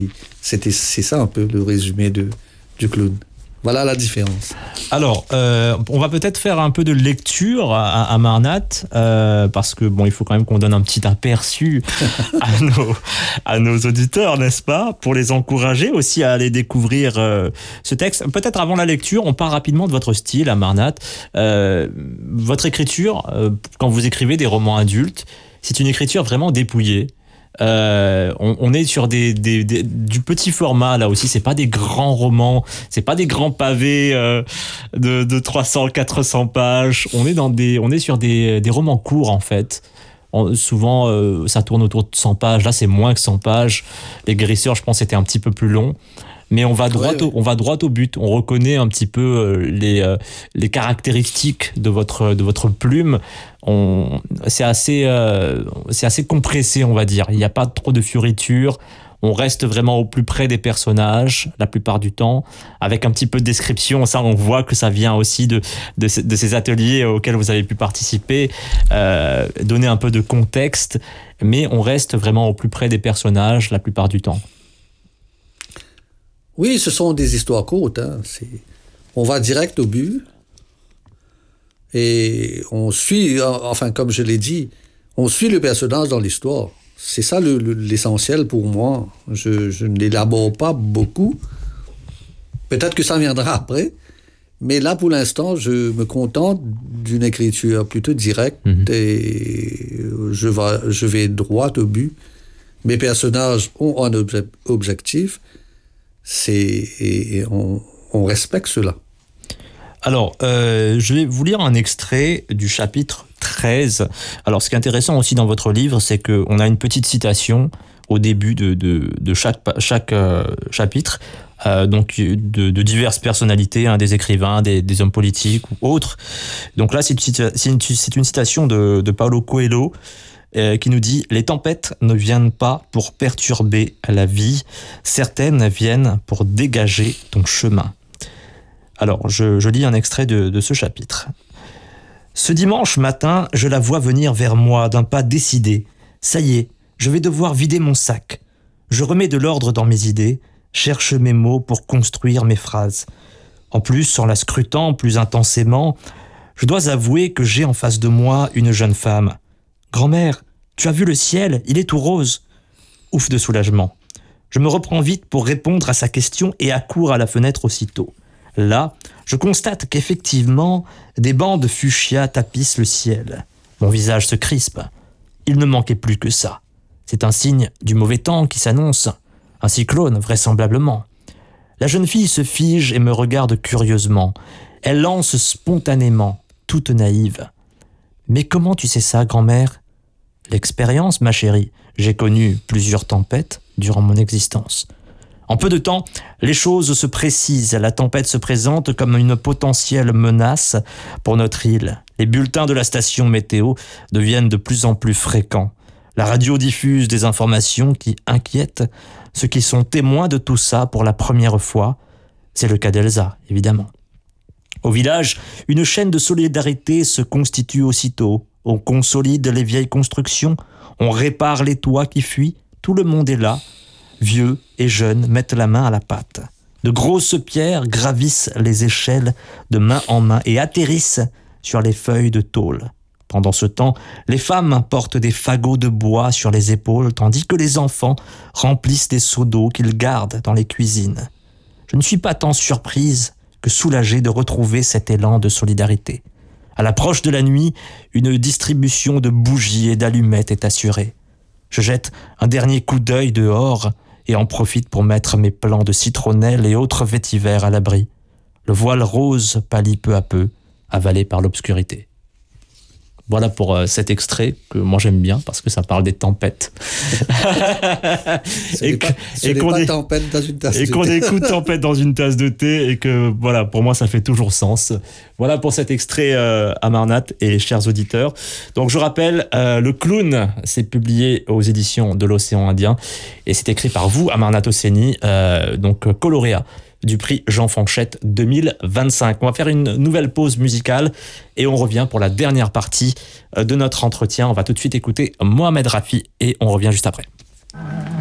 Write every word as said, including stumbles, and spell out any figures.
C'était, c'est ça un peu le résumé de, du clown. Voilà la différence. Alors, euh, on va peut-être faire un peu de lecture à, à Marnat, euh, parce que bon, il faut quand même qu'on donne un petit aperçu à nos, à nos auditeurs, n'est-ce pas, pour les encourager aussi à aller découvrir euh, ce texte. Peut-être avant la lecture, on parle rapidement de votre style à Marnat. Euh, votre écriture, euh, quand vous écrivez des romans adultes, c'est une écriture vraiment dépouillée. Euh, on, on est sur des, des, des, du petit format là aussi, c'est pas des grands romans, c'est pas des grands pavés euh, de, de trois cents, quatre cents pages. On est dans des, on est sur des, des romans courts en fait. On, souvent, euh, ça tourne autour de cent pages. Là, c'est moins que cent pages. Les Guérisseurs, je pense, c'était un petit peu plus long. Mais on va droit, ouais, au, on va droit au but. On reconnaît un petit peu euh, les, euh, les caractéristiques de votre, de votre plume. On, c'est assez, euh, c'est assez compressé, on va dire. Il n'y a pas trop de fioritures. On reste vraiment au plus près des personnages, la plupart du temps, avec un petit peu de description. Ça, on voit que ça vient aussi de, de, ces, de ces ateliers auxquels vous avez pu participer, euh, donner un peu de contexte. Mais on reste vraiment au plus près des personnages, la plupart du temps. Oui, ce sont des histoires courtes. Hein. C'est... On va direct au but. Et on suit, enfin, comme je l'ai dit, on suit le personnage dans l'histoire. C'est ça le, le, l'essentiel pour moi. Je, je ne l'élabore pas beaucoup. Peut-être que ça viendra après. Mais là, pour l'instant, je me contente d'une écriture plutôt directe. Mmh. Et je vais, je vais droit au but. Mes personnages ont un obje- objectif. C'est, et on, on respecte cela. Alors, euh, je vais vous lire un extrait du chapitre treize. Alors, ce qui est intéressant aussi dans votre livre, c'est qu'on a une petite citation au début de, de, de chaque, chaque euh, chapitre, euh, donc de, de diverses personnalités, hein, des écrivains, des, des hommes politiques ou autres. Donc là, c'est une, c'est une, c'est une citation de, de Paulo Coelho, Euh, qui nous dit « Les tempêtes ne viennent pas pour perturber la vie, certaines viennent pour dégager ton chemin. » Alors, je, je lis un extrait de, de ce chapitre. « Ce dimanche matin, je la vois venir vers moi d'un pas décidé. Ça y est, je vais devoir vider mon sac. Je remets de l'ordre dans mes idées, cherche mes mots pour construire mes phrases. En plus, en la scrutant plus intensément, je dois avouer que j'ai en face de moi une jeune femme. « Grand-mère, tu as vu le ciel, il est tout rose. » Ouf de soulagement. Je me reprends vite pour répondre à sa question et accours à la fenêtre aussitôt. Là, je constate qu'effectivement, des bandes fuchsia tapissent le ciel. Mon visage se crispe. Il ne manquait plus que ça. C'est un signe du mauvais temps qui s'annonce. Un cyclone, vraisemblablement. La jeune fille se fige et me regarde curieusement. Elle lance spontanément, toute naïve. « Mais comment tu sais ça, grand-mère ?»« L'expérience, ma chérie. J'ai connu plusieurs tempêtes durant mon existence. » En peu de temps, les choses se précisent. La tempête se présente comme une potentielle menace pour notre île. Les bulletins de la station météo deviennent de plus en plus fréquents. La radio diffuse des informations qui inquiètent ceux qui sont témoins de tout ça pour la première fois. C'est le cas d'Elsa, évidemment. Au village, une chaîne de solidarité se constitue aussitôt. On consolide les vieilles constructions, on répare les toits qui fuient. Tout le monde est là. Vieux et jeunes mettent la main à la pâte. De grosses pierres gravissent les échelles de main en main et atterrissent sur les feuilles de tôle. Pendant ce temps, les femmes portent des fagots de bois sur les épaules, tandis que les enfants remplissent des seaux d'eau qu'ils gardent dans les cuisines. Je ne suis pas tant surprise que soulagée de retrouver cet élan de solidarité. À l'approche de la nuit, une distribution de bougies et d'allumettes est assurée. Je jette un dernier coup d'œil dehors et en profite pour mettre mes plants de citronnelle et autres vétivers à l'abri. Le voile rose pâlit peu à peu, avalé par l'obscurité. Voilà pour euh, cet extrait que moi j'aime bien parce que ça parle des tempêtes. Ce et n'est pas, ce et n'est pas est, tempête dans une tasse et de qu'on thé. écoute tempête dans une tasse de thé et que voilà, pour moi ça fait toujours sens. Voilà pour cet extrait euh, à Marnat et chers auditeurs. Donc je rappelle, euh, Le Clown, c'est publié aux éditions de l'Océan Indien et c'est écrit par vous, Amarnath Hosseini, euh, donc coloréat du prix Jean Fanchette deux mille vingt-cinq. On va faire une nouvelle pause musicale et on revient pour la dernière partie de notre entretien. On va tout de suite écouter Mohamed Rafi et on revient juste après.